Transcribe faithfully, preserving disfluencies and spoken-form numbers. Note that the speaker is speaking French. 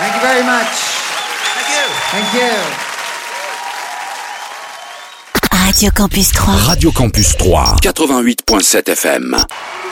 Thank you very much. Thank you. Thank you. Radio Campus trois. Radio Campus trois, quatre-vingt-huit virgule sept F M.